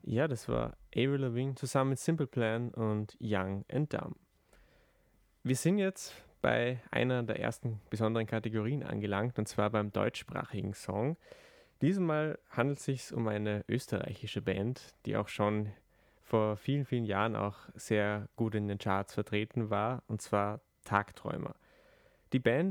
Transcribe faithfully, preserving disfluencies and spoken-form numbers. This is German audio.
Ja, das war Avril Lavigne zusammen mit Simple Plan und Young and Dumb. Wir sind jetzt bei einer der ersten besonderen Kategorien angelangt, und zwar beim deutschsprachigen Song. Diesmal handelt es sich um eine österreichische Band, die auch schon vor vielen, vielen Jahren auch sehr gut in den Charts vertreten war, und zwar Tagträumer. Die Band